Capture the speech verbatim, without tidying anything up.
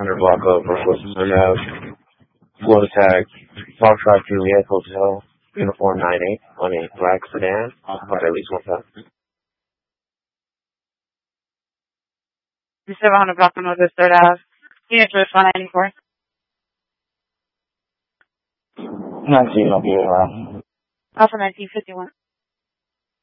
hundred block over, Wilson Ave, Flow Tag, Foxtrot Juliet Hotel, Uniform nine eight on a black sedan, occupied at least one time. You seven hundred block on Northwest third Ave. Unit to one ninety-four. nineteen, I'll be around. Alpha nineteen fifty-one.